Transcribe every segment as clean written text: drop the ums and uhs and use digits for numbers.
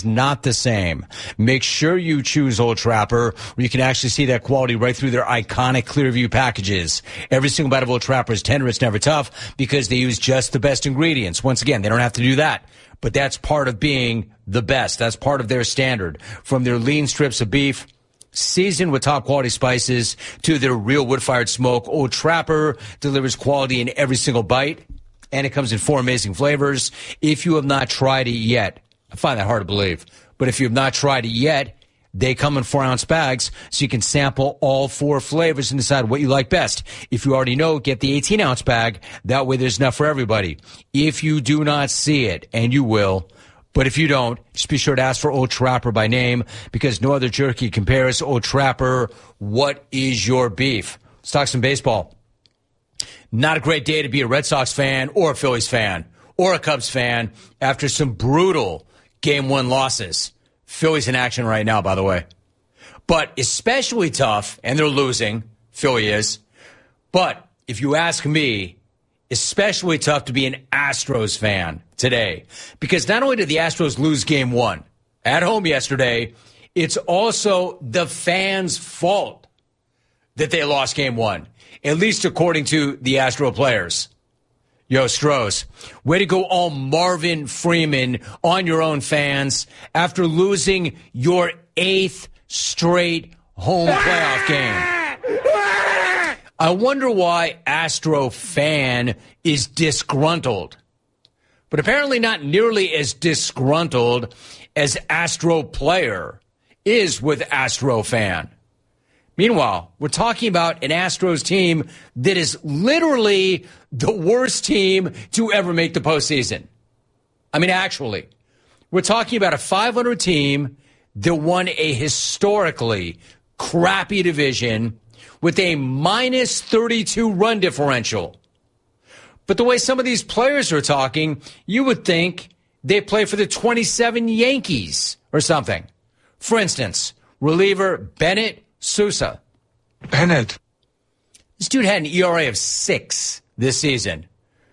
is not the same. Make sure you choose Old Trapper, where you can actually see that quality right through their iconic Clearview packages. Every single bite of Old Trapper is tender, it's never tough, because they use just the best ingredients. Once again, they don't have to do that, but that's part of being the best. That's part of their standard. From their lean strips of beef, seasoned with top quality spices, to their real wood-fired smoke, Old Trapper delivers quality in every single bite, and it comes in 4 amazing flavors. If you have not tried it yet, I find that hard to believe, but if you have not tried it yet, they come in 4-ounce bags, so you can sample all 4 flavors and decide what you like best. If you already know, get the 18-ounce bag. That way there's enough for everybody. If you do not see it, and you will, but if you don't, just be sure to ask for Old Trapper by name, because no other jerky compares. Old Trapper, what is your beef? Let's talk some baseball. Not a great day to be a Red Sox fan or a Phillies fan or a Cubs fan after some brutal Game 1 losses. Phillies in action right now, by the way. But especially tough, and they're losing, Philly is. But if you ask me, especially tough to be an Astros fan today. Because not only did the Astros lose Game 1 at home yesterday, it's also the fans' fault that they lost Game 1, at least according to the Astro players. Yo, Stros, way to go all Marvin Freeman on your own, fans, after losing your 8th straight home playoff game. I wonder why Astro fan is disgruntled, but apparently not nearly as disgruntled as Astro player is with Astro fan. Meanwhile, we're talking about an Astros team that is literally the worst team to ever make the postseason. I mean, actually, we're talking about a 500 team that won a historically crappy division with a minus 32 run differential. But the way some of these players are talking, you would think they play for the 27 Yankees or something. For instance, reliever Bennett Sousa. Bennett. This dude had an ERA of 6 this season.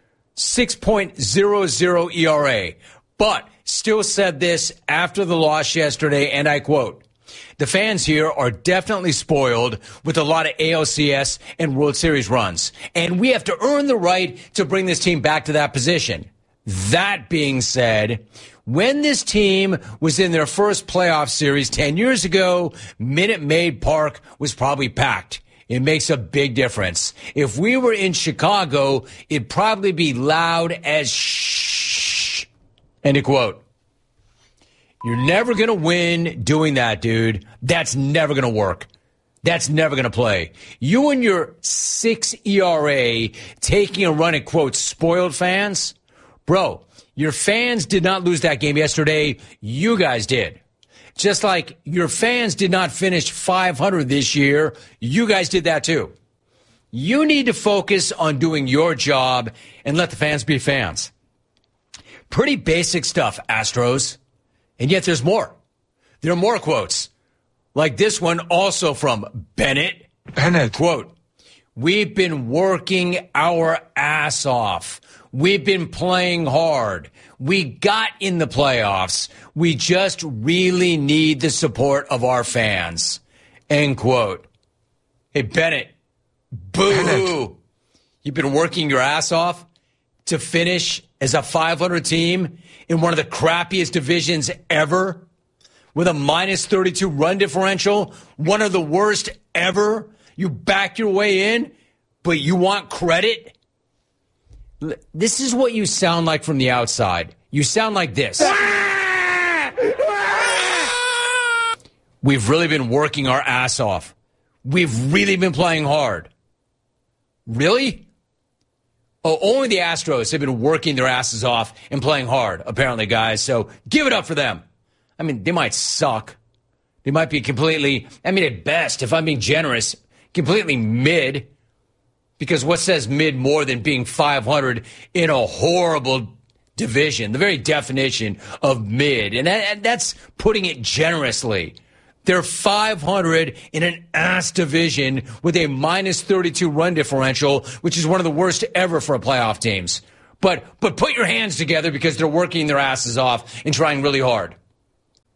6.00 ERA. But still said this after the loss yesterday, and I quote, "The fans here are definitely spoiled with a lot of ALCS and World Series runs, and we have to earn the right to bring this team back to that position." That being said, when this team was in their first playoff series 10 years ago, Minute Maid Park was probably packed. It makes a big difference. If we were in Chicago, it'd probably be loud as shh. End of quote. You're never going to win doing that, dude. That's never going to work. That's never going to play. You and your 6 ERA taking a run at, quote, spoiled fans. Bro, your fans did not lose that game yesterday. You guys did. Just like your fans did not finish 500 this year. You guys did that too. You need to focus on doing your job and let the fans be fans. Pretty basic stuff, Astros. And yet there's more. There are more quotes. Like this one, also from Bennett. Bennett. Quote, "We've been working our ass off. We've been playing hard. We got in the playoffs. We just really need the support of our fans." End quote. Hey, Bennett. Boo. Bennett. You've been working your ass off to finish as a 500 team in one of the crappiest divisions ever with a minus 32 run differential, one of the worst ever. You back your way in, but you want credit? This is what you sound like from the outside. You sound like this. We've really been working our ass off. We've really been playing hard. Really? Oh, only the Astros have been working their asses off and playing hard, apparently, guys. So give it up for them. I mean, they might suck. They might be completely, at best, if I'm being generous, completely mid. Because what says mid more than being 500 in a horrible division? The very definition of mid. And that's putting it generously. They're 500 in an ass division with a minus 32 run differential, which is one of the worst ever for playoff teams. But put your hands together because they're working their asses off and trying really hard.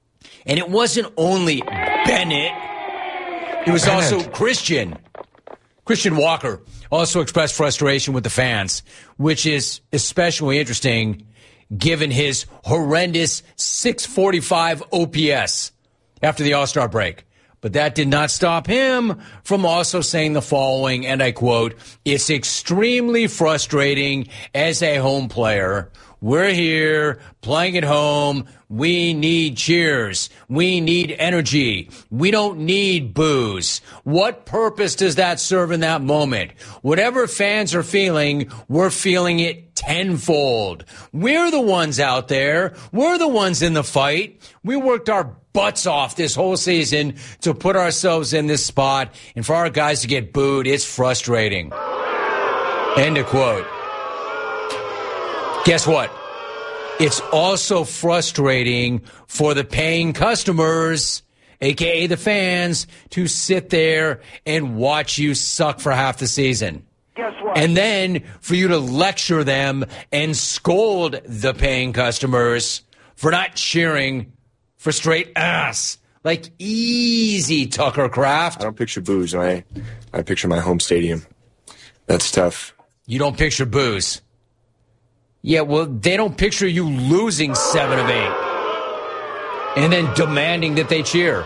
And it wasn't only Bennett. It was also Christian. Christian Walker also expressed frustration with the fans, which is especially interesting given his horrendous 645 OPS after the All-Star break. But that did not stop him from also saying the following, and I quote, "It's extremely frustrating as a home player. We're here playing at home. We need cheers. We need energy. We don't need booze. What purpose does that serve in that moment? Whatever fans are feeling, we're feeling it tenfold. We're the ones out there. We're the ones in the fight. We worked our butts off this whole season to put ourselves in this spot. And for our guys to get booed, it's frustrating." End of quote. Guess what? It's also frustrating for the paying customers, a.k.a. the fans, to sit there and watch you suck for half the season. Guess what? And then for you to lecture them and scold the paying customers for not cheering for straight ass. Like, easy, Tucker Kraft. I don't picture booze. I picture my home stadium. That's tough. You don't picture booze. Yeah, well, they don't picture you losing 7 of 8 and then demanding that they cheer.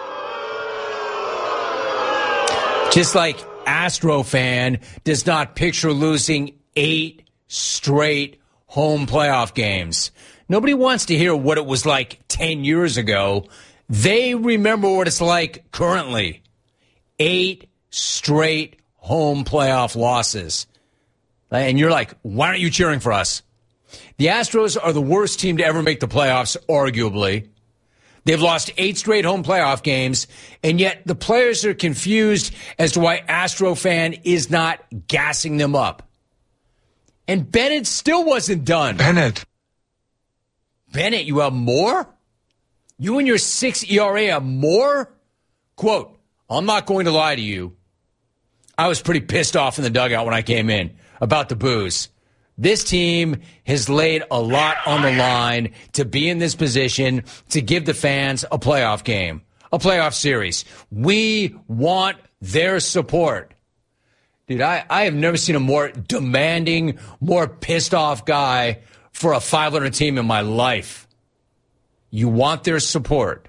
Just like Astro fan does not picture losing 8 straight home playoff games. Nobody wants to hear what it was like 10 years ago. They remember what it's like currently. 8 straight home playoff losses. And you're like, why aren't you cheering for us? The Astros are the worst team to ever make the playoffs, arguably. They've lost 8 straight home playoff games, and yet the players are confused as to why Astro fan is not gassing them up. And Bennett still wasn't done. Bennett, you have more? You and your 6 ERA have more? Quote, "I'm not going to lie to you. I was pretty pissed off in the dugout when I came in about the booze. This team has laid a lot on the line to be in this position to give the fans a playoff game, a playoff series. We want their support." Dude, I have never seen a more demanding, more pissed off guy for a .500 team in my life. You want their support.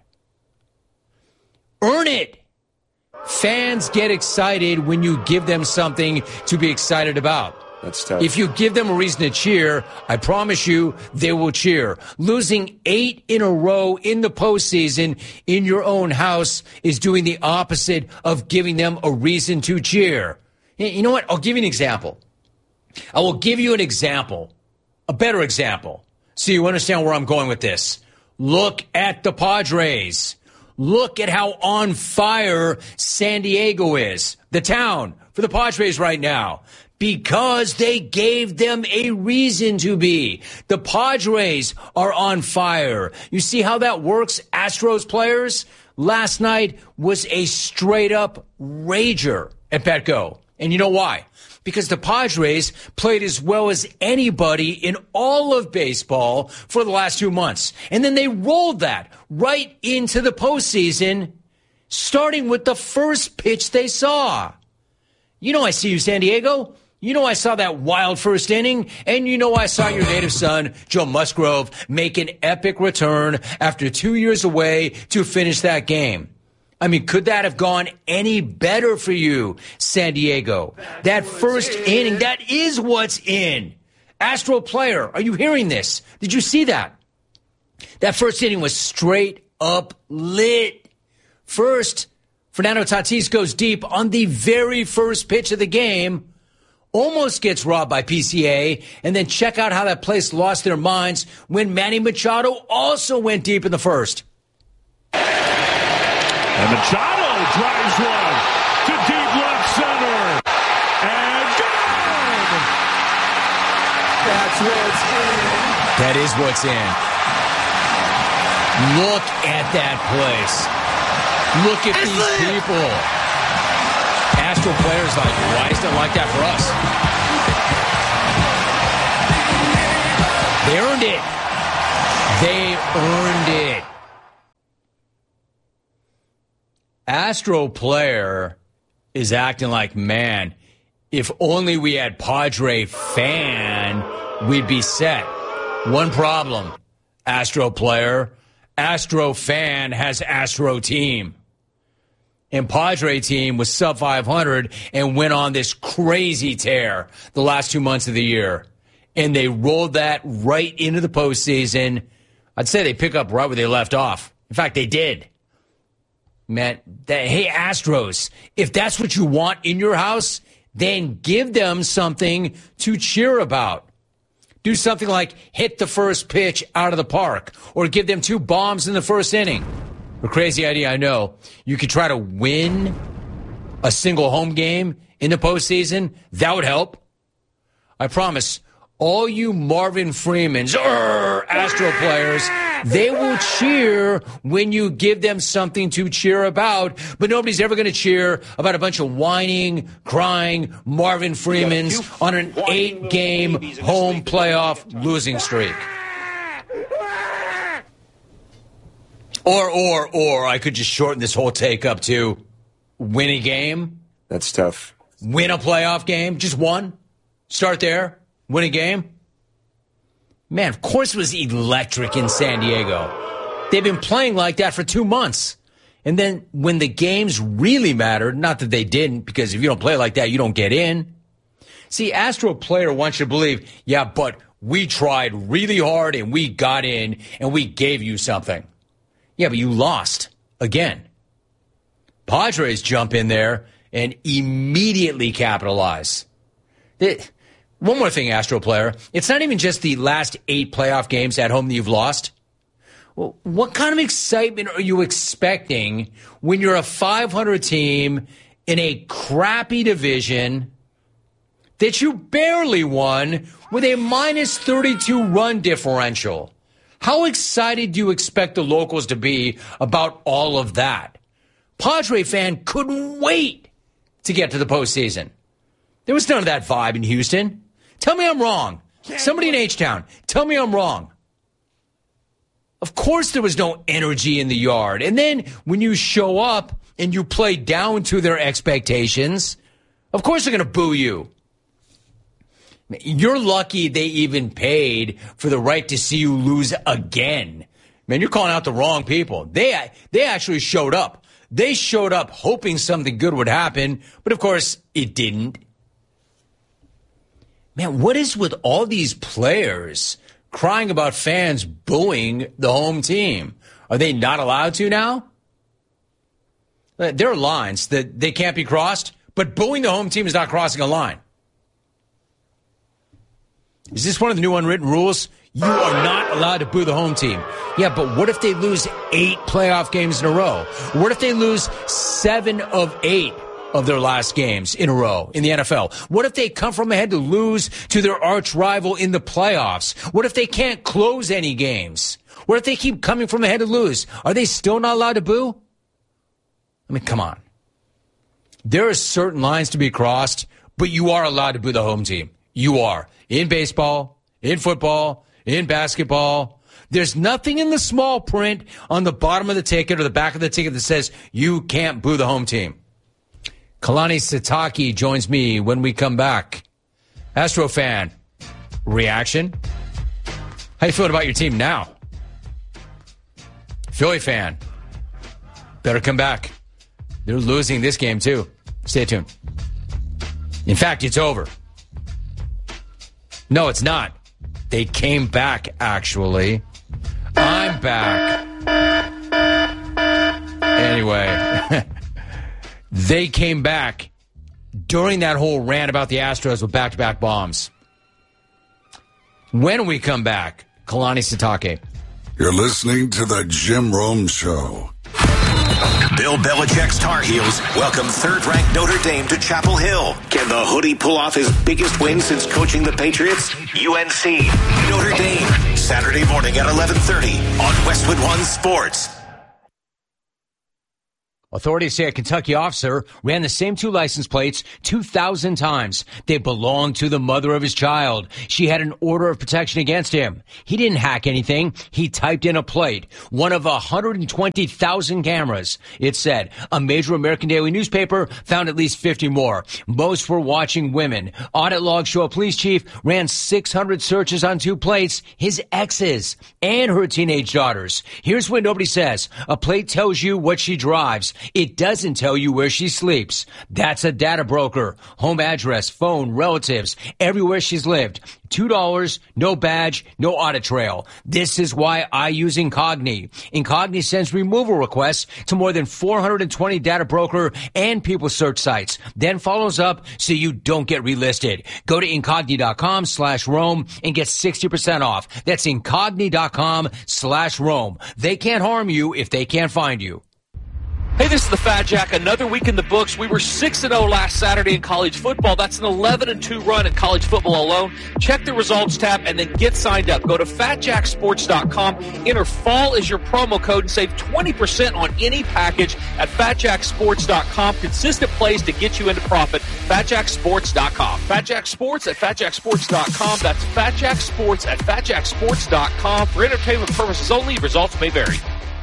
Earn it. Fans get excited when you give them something to be excited about. That's tough. If you give them a reason to cheer, I promise you they will cheer. Losing 8 in a row in the postseason in your own house is doing the opposite of giving them a reason to cheer. You know what? I'll give you an example. I will give you an example, a better example, so you understand where I'm going with this. Look at the Padres. Look at how on fire San Diego is, the town, for the Padres right now. Because they gave them a reason to be. The Padres are on fire. You see how that works, Astros players? Last night was a straight-up rager at Petco. And you know why? Because the Padres played as well as anybody in all of baseball for the last 2 months. And then they rolled that right into the postseason, starting with the first pitch they saw. You know I see you, San Diego. You know I saw that wild first inning, and you know I saw your native son, Joe Musgrove, make an epic return after 2 years away to finish that game. I mean, could that have gone any better for you, San Diego? That first inning, that is what's in. Astro player, are you hearing this? Did you see that? That first inning was straight up lit. First, Fernando Tatis goes deep on the very first pitch of the game. Almost gets robbed by PCA, and then check out how that place lost their minds when Manny Machado also went deep in the first. And Machado drives one to deep left center. And gone! That's what's in. That is what's in. Look at that place. Look at these people. Astro players like, why is it like that for us? They earned it. They earned it. Astro player is acting like, man, if only we had Padre fan, we'd be set. One problem, Astro player. Astro fan has Astro team. And Padre team was sub 500 and went on this crazy tear the last 2 months of the year. And they rolled that right into the postseason. I'd say they pick up right where they left off. In fact, they did. Man, hey, Astros, if that's what you want in your house, then give them something to cheer about. Do something like hit the first pitch out of the park or give them 2 bombs in the first inning. A crazy idea, I know. You could try to win a single home game in the postseason. That would help. I promise. All you Marvin Freeman's Astro players, they will cheer when you give them something to cheer about, but nobody's ever going to cheer about a bunch of whining, crying Marvin Freeman's on an 8-game home playoff losing streak. Or I could just shorten this whole take up to win a game. That's tough. Win a playoff game. Just one. Start there. Win a game. Man, of course it was electric in San Diego. They've been playing like that for 2 months. And then when the games really mattered, not that they didn't, because if you don't play like that, you don't get in. See, Astro player wants you to believe, yeah, but we tried really hard and we got in and we gave you something. Yeah, but you lost again. Padres jump in there and immediately capitalize. One more thing, Astro player. It's not even just the last 8 playoff games at home that you've lost. Well, what kind of excitement are you expecting when you're a 500 team in a crappy division that you barely won with a minus 32 run differential? How excited do you expect the locals to be about all of that? Padre fan couldn't wait to get to the postseason. There was none of that vibe in Houston. Tell me I'm wrong. Somebody in H-Town, tell me I'm wrong. Of course there was no energy in the yard. And then when you show up and you play down to their expectations, of course they're going to boo you. You're lucky they even paid for the right to see you lose again. Man, you're calling out the wrong people. They actually showed up. They showed up hoping something good would happen, but of course it didn't. Man, what is with all these players crying about fans booing the home team? Are they not allowed to now? There are lines that they can't be crossed, but booing the home team is not crossing a line. Is this one of the new unwritten rules? You are not allowed to boo the home team. Yeah, but what if they lose 8 playoff games in a row? What if they lose 7 of 8 of their last games in a row in the NFL? What if they come from ahead to lose to their arch rival in the playoffs? What if they can't close any games? What if they keep coming from ahead to lose? Are they still not allowed to boo? I mean, come on. There are certain lines to be crossed, but you are allowed to boo the home team. You are. In baseball, in football, in basketball. There's nothing in the small print on the bottom of the ticket or the back of the ticket that says you can't boo the home team. Kalani Sitake joins me when we come back. Astro fan, reaction? How you feeling about your team now? Philly fan, better come back. They're losing this game too. Stay tuned. In fact, it's over. No, it's not. They came back, actually. I'm back. Anyway, they came back during that whole rant about the Astros with back-to-back bombs. When we come back, Kalani Sitake. You're listening to the Jim Rome Show. Bill Belichick's Tar Heels welcome third-ranked Notre Dame to Chapel Hill. Can the Hoodie pull off his biggest win since coaching the Patriots? UNC, Notre Dame, Saturday morning at 11:30 on Westwood One Sports. Authorities say a Kentucky officer ran the same 2 license plates 2,000 times. They belonged to the mother of his child. She had an order of protection against him. He didn't hack anything. He typed in a plate. One of 120,000 cameras. It said a major American daily newspaper found at least 50 more. Most were watching women. Audit logs show a police chief ran 600 searches on 2 plates, his exes and her teenage daughters. Here's what nobody says. A plate tells you what she drives. It doesn't tell you where she sleeps. That's a data broker. Home address, phone, relatives, everywhere she's lived. $2, no badge, no audit trail. This is why I use Incogni. Incogni sends removal requests to more than 420 data broker and people search sites, then follows up so you don't get relisted. Go to Incogni.com/Rome and get 60% off. That's Incogni.com/Rome. They can't harm you if they can't find you. Hey, this is the Fat Jack. Another week in the books. We were 6-0 last Saturday in college football. That's an 11-2 run in college football alone. Check the results tab and then get signed up. Go to FatJackSports.com. Enter fall as your promo code and save 20% on any package at FatJackSports.com. Consistent plays to get you into profit. FatJackSports.com. FatJackSports at FatJackSports.com. That's FatJackSports at FatJackSports.com. For entertainment purposes only, results may vary.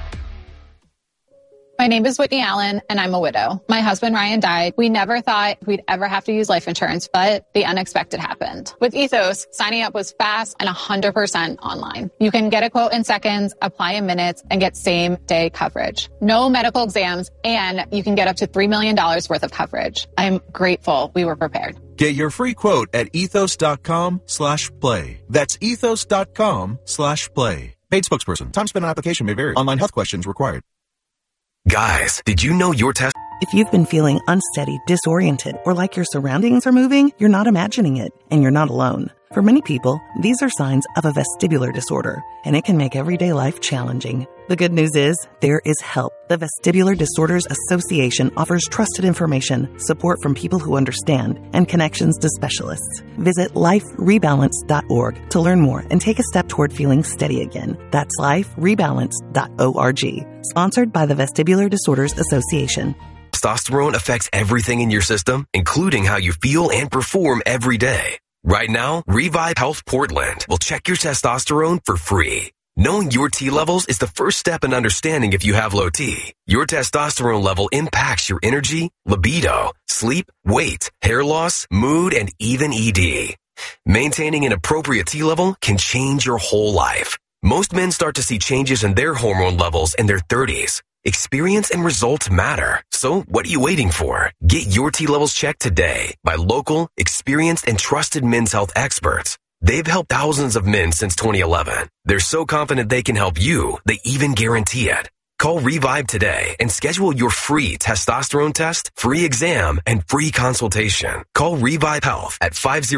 My name is Whitney Allen, and I'm a widow. My husband, Ryan, died. We never thought we'd ever have to use life insurance, but the unexpected happened. With Ethos, signing up was fast and 100% online. You can get a quote in seconds, apply in minutes, and get same-day coverage. No medical exams, and you can get up to $3 million worth of coverage. I'm grateful we were prepared. Get your free quote at ethos.com/play. That's ethos.com/play. Paid spokesperson. Time spent on application may vary. Online health questions required. Guys, did you know your test... If you've been feeling unsteady, disoriented, or like your surroundings are moving, you're not imagining it, and you're not alone. For many people, these are signs of a vestibular disorder, and it can make everyday life challenging. The good news is, there is help. The Vestibular Disorders Association offers trusted information, support from people who understand, and connections to specialists. Visit liferebalance.org to learn more and take a step toward feeling steady again. That's liferebalance.org. Sponsored by the Vestibular Disorders Association. Testosterone affects everything in your system, including how you feel and perform every day. Right now, Revive Health Portland will check your testosterone for free. Knowing your T levels is the first step in understanding if you have low T. Your testosterone level impacts your energy, libido, sleep, weight, hair loss, mood, and even ED. Maintaining an appropriate T level can change your whole life. Most men start to see changes in their hormone levels in their 30s. Experience and results matter. So what are you waiting for? Get your T levels checked today by local, experienced, and trusted men's health experts. They've helped thousands of men since 2011. They're so confident they can help you, they even guarantee it. Call Revive today and schedule your free testosterone test, free exam, and free consultation. Call Revive Health at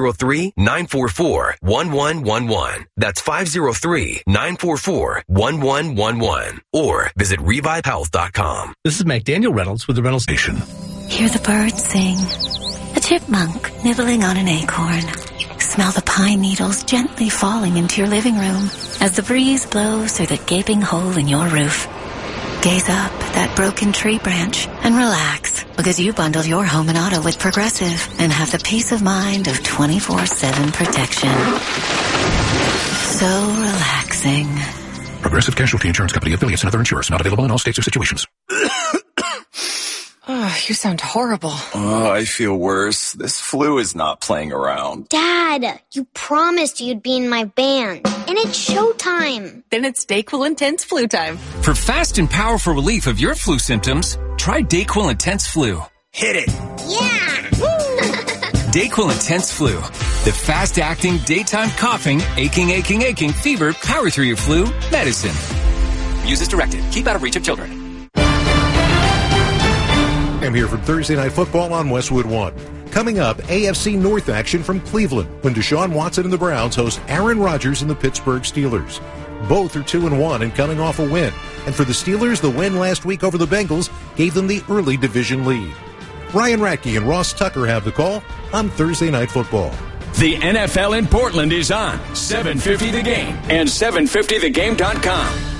503-944-1111. That's 503-944-1111. Or visit revivehealth.com. This is McDaniel Reynolds with the Reynolds Station. Hear the birds sing. A chipmunk nibbling on an acorn. Smell the pine needles gently falling into your living room as the breeze blows through the gaping hole in your roof. Gaze up at that broken tree branch and relax because you bundled your home and auto with Progressive and have the peace of mind of 24/7 protection. So relaxing. Progressive Casualty Insurance Company, affiliates, and other insurers. Not available in all states or situations. Oh, you sound horrible. Oh, I feel worse. This flu is not playing around. Dad, you promised you'd be in my band. And it's showtime. Then it's DayQuil Intense Flu time. For fast and powerful relief of your flu symptoms, try DayQuil Intense Flu. Hit it. Yeah. DayQuil Intense Flu. The fast-acting, daytime coughing, aching, fever, power through your flu medicine. Use as directed. Keep out of reach of children. I'm here for Thursday Night Football on Westwood One. Coming up, AFC North action from Cleveland when Deshaun Watson and the Browns host Aaron Rodgers and the Pittsburgh Steelers. Both are 2-1 and coming off a win. And for the Steelers, the win last week over the Bengals gave them the early division lead. Ryan Ratke and Ross Tucker have the call on Thursday Night Football. The NFL in Portland is on 750 The Game and 750thegame.com.